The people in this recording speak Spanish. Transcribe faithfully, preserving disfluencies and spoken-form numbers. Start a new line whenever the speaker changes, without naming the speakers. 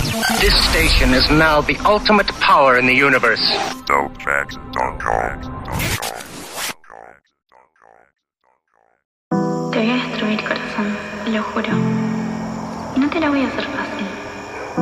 This station is now the ultimate power in the universe.
dope facts dot com.
Te voy a destruir, corazón, te lo juro. Y no te la voy a hacer fácil.